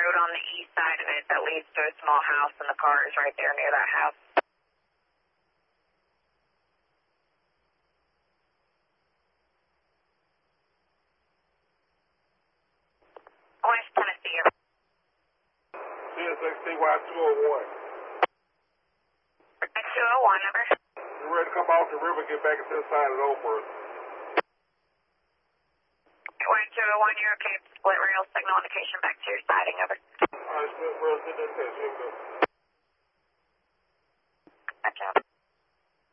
road on the east side of it that leads to a small house, and the car is right there near that house. West Tennessee. CSXTY 201. 201, number. You're ready to come off the river, get back into the side of the old first. 201, you're okay. Split rail signal indication back to your siding, over. Alright, split rail signal indication, here we go.